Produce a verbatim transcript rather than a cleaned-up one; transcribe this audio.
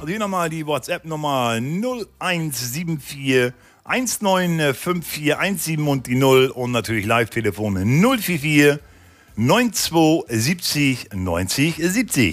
Hier nochmal die WhatsApp-Nummer null eins sieben vier eins neun fünf vier eins sieben und die null und natürlich Live-Telefone null vier vier neun zwei siebzig neunzig siebzig.